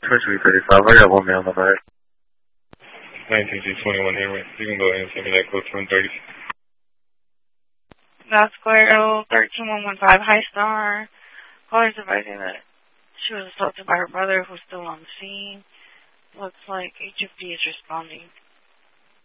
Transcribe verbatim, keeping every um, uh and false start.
twenty thirty-five, I got one man on the back. nineteen G twenty-one here, you can go ahead and send me that code to one thirty. That's Square thirteen one one five, High Star. Caller's advising that she was assaulted by her brother, who's still on the scene. Looks like H F D is responding.